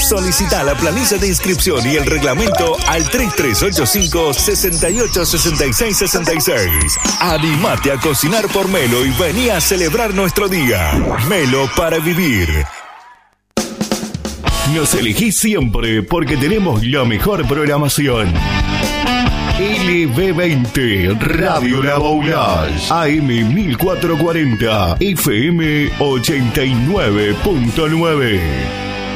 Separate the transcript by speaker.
Speaker 1: Solicita la planilla de inscripción y el reglamento al 3385-686666. Animate a cocinar por Melo y vení a celebrar nuestro día. Melo para vivir. Nos elegís siempre porque tenemos la mejor programación. LB20, Radio La Boulage, AM 1440, FM 89.9.